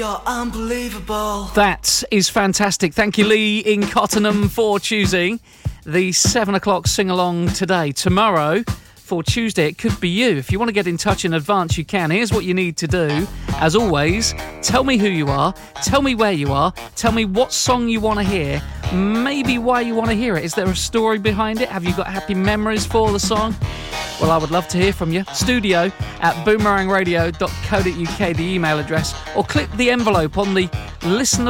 You're unbelievable. That is fantastic. Thank you, Lee in Cottenham, for choosing the 7 o'clock sing-along today. Tomorrow, for Tuesday, it could be you. If you want to get in touch in advance, you can. Here's what you need to do. As always, tell me who you are, tell me where you are, tell me what song you want to hear, maybe why you want to hear it. Is there a story behind it? Have you got happy memories for the song? Well, I would love to hear from you. Studio@boomerangradio.co.uk, the email address, or click the envelope on the Listen